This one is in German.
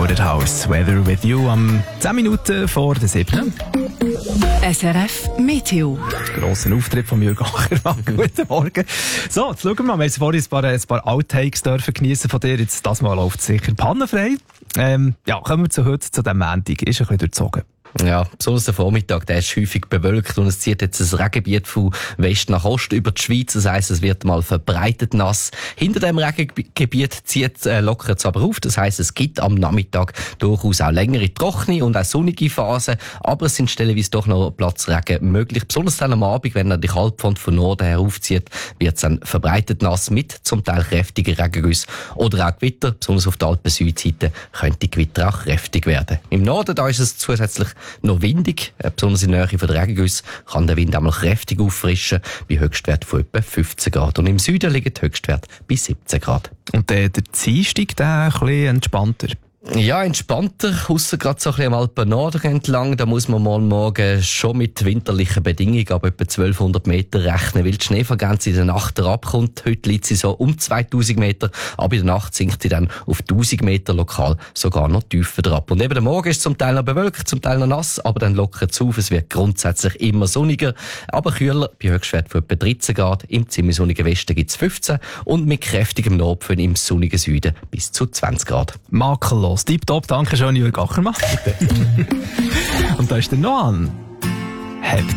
Borderhouse, Weather with You, am 10 Minuten vor der 7. SRF Meteo. Grosser Auftritt von Jürgen Ackermann. Guten Morgen. So, jetzt schauen wir mal. Wir haben vorhin ein paar Outtakes dürfen geniessen von dir. Jetzt, das Mal läuft es sicher pannenfrei. Kommen wir zu heute, zu diesem Montag. Ist ein bisschen durchzogen. Ja, besonders der Vormittag, der ist häufig bewölkt und es zieht jetzt ein Regengebiet von West nach Ost über die Schweiz. Das heisst, es wird mal verbreitet nass. Hinter dem Regengebiet lockert es aber auf. Das heisst, es gibt am Nachmittag durchaus auch längere trockene und auch sonnige Phasen. Aber es sind stellenweise doch noch Platzregen möglich. Besonders dann am Abend, wenn er die Kaltfront von Norden her aufzieht, wird es dann verbreitet nass mit zum Teil kräftigen Regengüssen oder auch Gewitter. Besonders auf der Alpen-Südseite könnte die Gewitter auch kräftig werden. Im Norden da ist es zusätzlich noch windig, besonders in der Nähe von der Regengüsse kann der Wind einmal kräftig auffrischen, bei Höchstwert von etwa 15 Grad. Und im Süden liegen die Höchstwerte bei 17 Grad. Und der Dienstag, der ein bisschen entspannter. Ja, entspannter, ausser gerade so ein bisschen am Alpen-Norden entlang. Da muss man mal morgen schon mit winterlichen Bedingungen ab etwa 1200 Meter rechnen, weil die Schneefallgrenze in der Nacht herabkommt. Heute liegt sie so um 2000 Meter, aber in der Nacht sinkt sie dann auf 1000 Meter lokal sogar noch tiefer herab. Und eben der Morgen ist zum Teil noch bewölkt, zum Teil noch nass, aber dann lockert es auf. Es wird grundsätzlich immer sonniger, aber kühler, bei Höchstwert von etwa 13 Grad. Im ziemlich sonnigen Westen gibt es 15 und mit kräftigem Nordföhn im sonnigen Süden bis zu 20 Grad. Makellos. Tipptopp, danke schön, Jürgen Ackermann. Und da ist der Noan. Habt